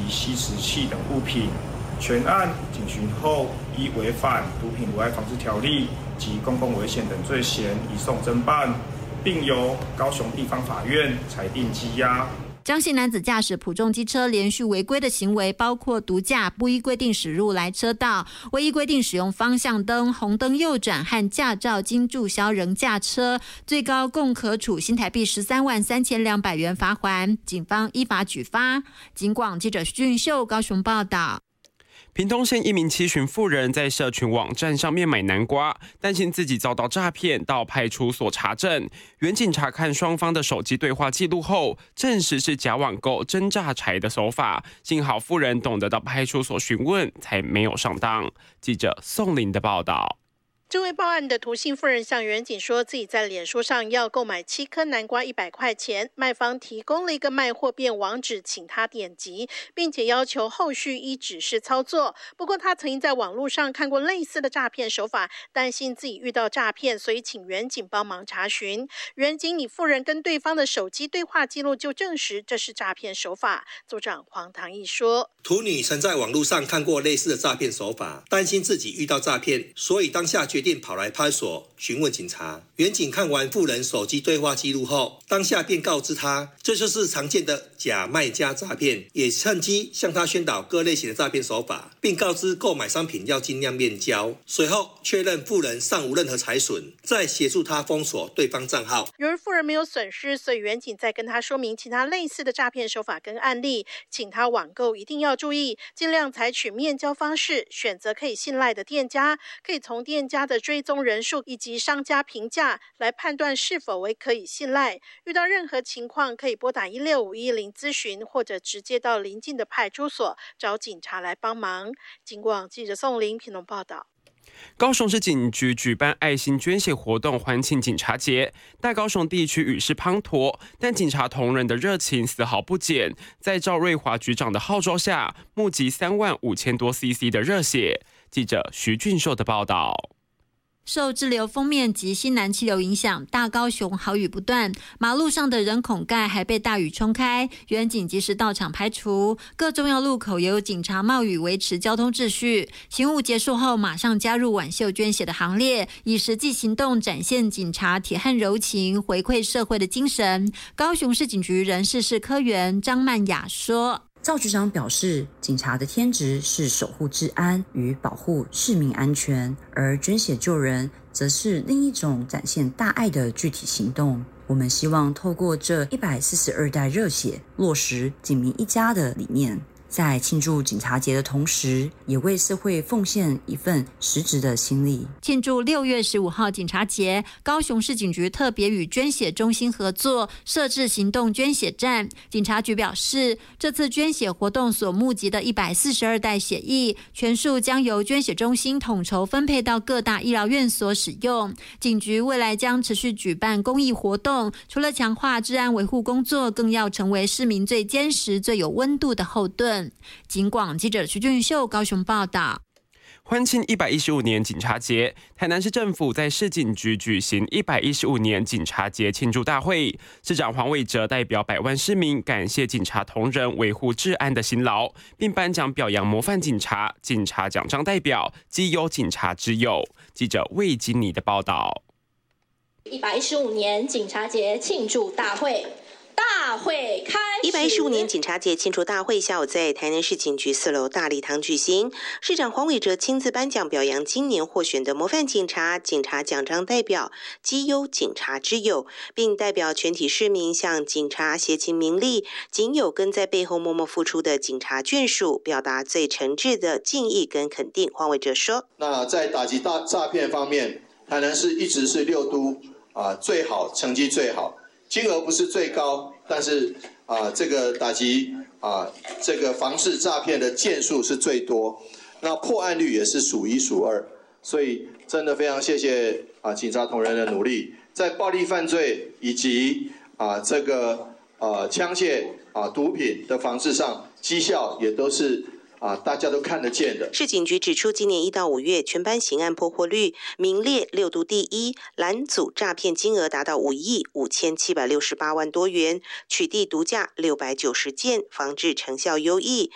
吸食器等物品。全案警询后，依违反毒品危害防治条例及公共危险等罪嫌移送侦办，并由高雄地方法院裁定羁押。 张姓男子驾驶普重机车连续违规的行为，包括毒驾、不依规定驶入来车道、未依规定使用方向灯、红灯右转和驾照经注销仍驾车，最高共可处新台币13.32万罚锾。警方依法举发。警广记者徐俊秀高雄报道。 屏东县一名七旬妇人在社群网站上面买南瓜，担心自己遭到诈骗，到派出所查证。员警查看双方的手机对话记录后，证实是假网购真诈财的手法。幸好妇人懂得到派出所询问，才没有上当。记者宋林的报道。 这位报案的涂姓妇人向员警说，自己在脸书上要购买7颗南瓜100块钱，卖方提供了一个卖货便网址，请他点击，并且要求后续依指示操作。不过他曾经在网络上看过类似的诈骗手法，担心自己遇到诈骗，所以请员警帮忙查询。员警以妇人跟对方的手机对话记录就证实这是诈骗手法。组长黄唐毅说， 涂女曾在网络上看过类似的诈骗手法，担心自己遇到诈骗，所以当下决定跑来派出所询问警察。员警看完妇人手机对话记录后，当下便告知他，这就是常见的假卖家诈骗，也趁机向他宣导各类型的诈骗手法，并告知购买商品要尽量面交。随后确认妇人尚无任何财损，再协助他封锁对方账号。 由于妇人没有损失，所以员警再跟他说明其他类似的诈骗手法跟案例，请他网购一定要注意，尽量采取面交方式，选择可以信赖的店家，可以从店家的追踪人数以及商家评价来判断是否为可以信赖。遇到任何情况，可以拨打16510咨询，或者直接到邻近的派出所找警察来帮忙。警广记者宋林屏东报道。 高雄市警局举办爱心捐血活动，欢庆警察节。大高雄地区雨势滂沱，但警察同仁的热情丝毫不减。在赵瑞华局长的号召下，募集35000多 CC 的热血。记者徐俊秀的报道。 受滞留锋面及西南气流影响，大高雄豪雨不断，马路上的人孔盖还被大雨冲开，员警及时到场排除，各重要路口也有警察冒雨维持交通秩序。勤务结束后，马上加入挽袖捐血的行列，以实际行动展现警察铁汉柔情、回馈社会的精神。高雄市警局人事室科员张曼雅说， 赵局长表示，警察的天职是守护治安与保护市民安全，而捐血救人则是另一种展现大爱的具体行动。我们希望透过这142袋热血，落实警民一家的理念，在庆祝警察节的同时，也为社会奉献一份实质的心力。 庆祝6月15号警察节，高雄市警局特别与捐血中心合作，设置行动捐血站。警察局表示，这次捐血活动所募集的142袋血液，全数将由捐血中心统筹分配到各大医疗院所使用。警局未来将持续举办公益活动，除了强化治安维护工作，更要成为市民最坚实、最有温度的后盾。警广记者徐俊秀高雄报道。 欢庆115年警察节，台南市政府在市警局举行115年警察节庆祝大会。市长黄伟哲代表百万市民感谢警察同仁维护治安的辛劳，并颁奖表扬模范警察、警察奖章代表、绩优警察之友。记者魏金妮的报道。 115年警察节庆祝大会。大会开始 ！115年警察节庆祝大会下午在台南市警局4楼大礼堂举行，市长黄伟哲亲自颁奖表扬今年获选的模范警察、警察奖章代表、绩优警察之友，并代表全体市民向警察协勤名利、警友跟在背后默默付出的警察眷属，表达最诚挚的敬意跟肯定。黄伟哲说：“ 那在打击诈骗方面，台南市一直是6都最好，成绩最好。”金额不是最高，但是这个打击这个防治诈骗的件数是最多，那破案率也是数1数2，所以真的非常谢谢警察同仁的努力，在暴力犯罪以及这个枪械毒品的防治上，绩效也都是大家都看得见的。 市警局指出，今年1到5月全班刑案破获率名列6都第一，拦阻诈骗金额达到5亿5768万多元，取缔毒驾690件，防治成效优异。